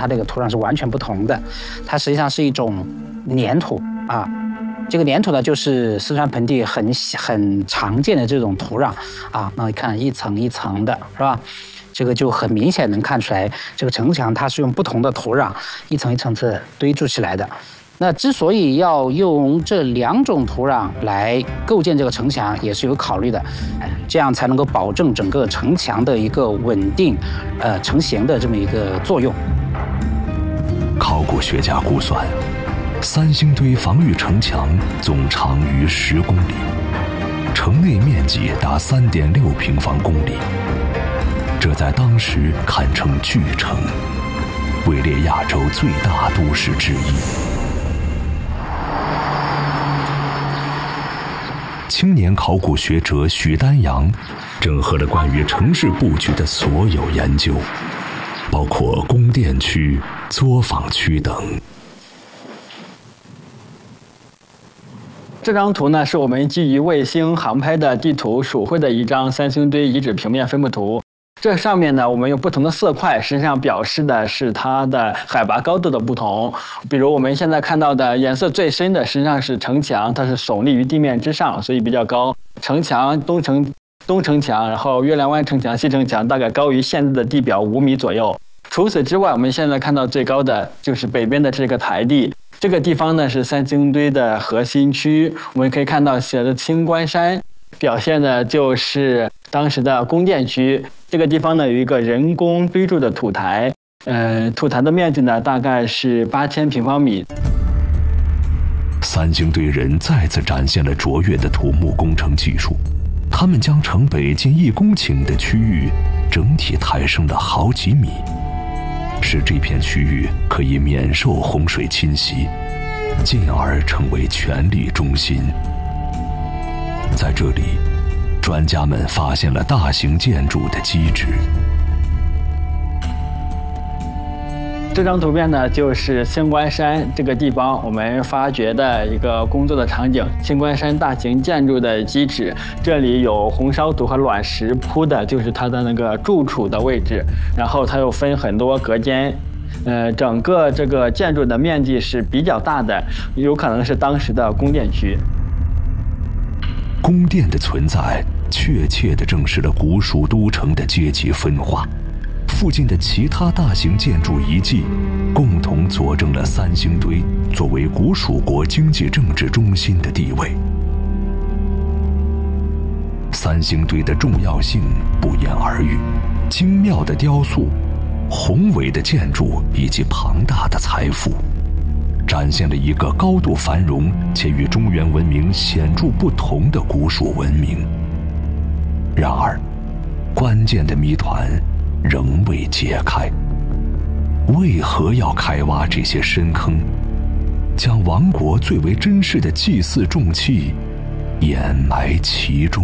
它这个土壤是完全不同的，它实际上是一种粘土啊。这个粘土呢，就是四川盆地很常见的这种土壤啊。那你看一层一层的，是吧？这个就很明显能看出来，这个城墙它是用不同的土壤一层一层次堆筑起来的。那之所以要用这2种土壤来构建这个城墙，也是有考虑的，这样才能够保证整个城墙的一个稳定、成型的这么一个作用。 考古学家估算，三星堆防御城墙总长逾10公里，城内面积达3.6平方公里，这在当时堪称巨城，位列亚洲最大都市之一。青年考古学者许丹阳整合了关于城市布局的所有研究，包括宫殿区、作坊区等。 这张图呢，是我们基于卫星航拍的地图数绘的一张三星堆遗址平面分布图。这上面呢，我们用不同的色块，实际上表示的是它的海拔高度的不同。比如我们现在看到的颜色最深的，实际上是城墙，它是耸立于地面之上，所以比较高。城墙东城墙，然后月亮湾城墙、西城墙大概高于现在的地表5米左右。除此之外，我们现在看到最高的就是北边的这个台地。这个地方呢是三星堆的核心区，我们可以看到写的青关山，表现的就是当时的宫殿区。这个地方呢有一个人工堆筑的土台，土台的面积呢大概是8000平方米。 三星堆人再次展现了卓越的土木工程技术，他们将城北近1公顷的区域整体抬升了好几米，使这片区域可以免受洪水侵袭，进而成为权力中心。在这里，专家们发现了大型建筑的基址。 这张图片呢，就是青关山这个地方我们发掘的一个工作的场景，青关山大型建筑的基址。这里有红烧土和卵石铺的，就是它的那个住处的位置。然后它又分很多隔间，整个这个建筑的面积是比较大的，有可能是当时的宫殿区。 宫殿的存在，确切地证实了古蜀都城的阶级分化。附近的其他大型建筑遗迹，共同佐证了三星堆作为古蜀国经济政治中心的地位。三星堆的重要性不言而喻，精妙的雕塑、宏伟的建筑以及庞大的财富，展现了一个高度繁荣且与中原文明显著不同的古蜀文明。然而，关键的谜团仍未解开，为何要开挖这些深坑，将亡国最为珍视的祭祀重器掩埋其中？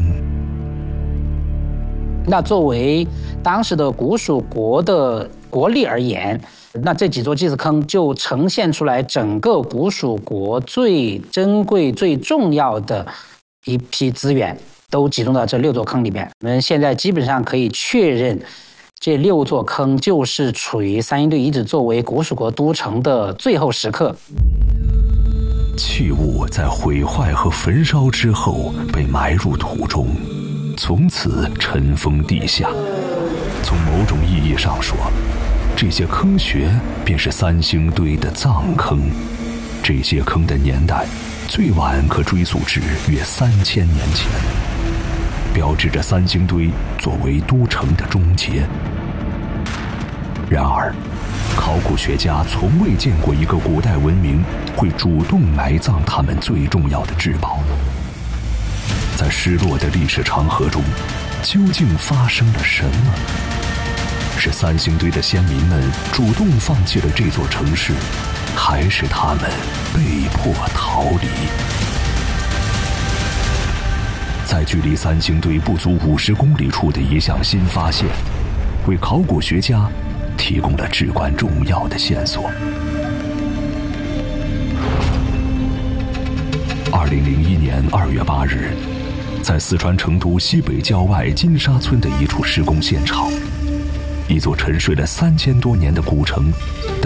那作为当时的古蜀国的国力而言，那这几座祭祀坑就呈现出来整个古蜀国最珍贵、最重要的一批资源，都集中到这6座坑里面。我们现在基本上可以确认，这6座坑就是处于三星堆遗址作为古蜀国都城的最后时刻。 器物在毁坏和焚烧之后被埋入土中，从此尘封地下。从某种意义上说，这些坑穴便是三星堆的葬坑。这些坑的年代最晚可追溯至约3000年前，标志着三星堆作为都城的终结。然而，考古学家从未见过一个古代文明会主动埋葬他们最重要的至宝。在失落的历史长河中，究竟发生了什么？是三星堆的先民们主动放弃了这座城市，还是他们被迫逃离？在距离三星堆不足50公里处的一项新发现，为考古学家提供了至关重要的线索。2001年2月8日，在四川成都西北郊外金沙村的一处施工现场，一座沉睡了3000多年的古城